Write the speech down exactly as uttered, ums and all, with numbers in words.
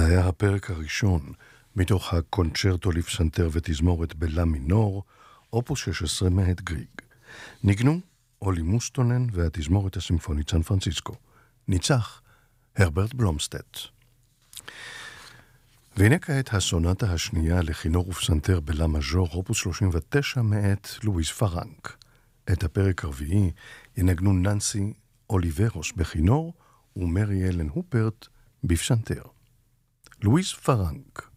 זה היה הפרק הראשון מתוך הקונצ'רטו לפסנתר ותזמורת בלה מינור, אופוס שש עשרה מאת גריג. ניגנו אולי מוסטונן והתזמורת הסימפונית סן פרנסיסקו. ניצח הרברט בלומסטט. והנה כעת הסונטה השנייה לכינור ופסנתר בלה מז'ור, אופוס שלושים ותשע מאת לואיס פרנק. את הפרק הרביעי ינגנו ננסי אוליברוס בכינור ומרי אלן הופרט בפסנתר. לואיס פרנק.